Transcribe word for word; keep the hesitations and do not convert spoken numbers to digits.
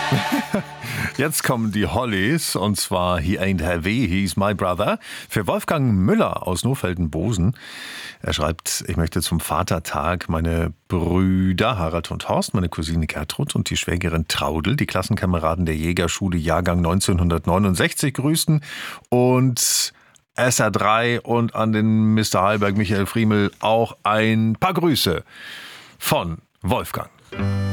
Jetzt kommen die Hollies und zwar He Ain't Heavy, He's My Brother für Wolfgang Müller aus Nohfelden-Bosen. Er schreibt, ich möchte zum Vatertag meine Brüder Harald und Horst, meine Cousine Gertrud und die Schwägerin Traudel, die Klassenkameraden der Jägerschule Jahrgang neunzehnhundertneunundsechzig grüßen und S R drei und an den Mister Heilberg Michael Friemel auch ein paar Grüße von Wolfgang.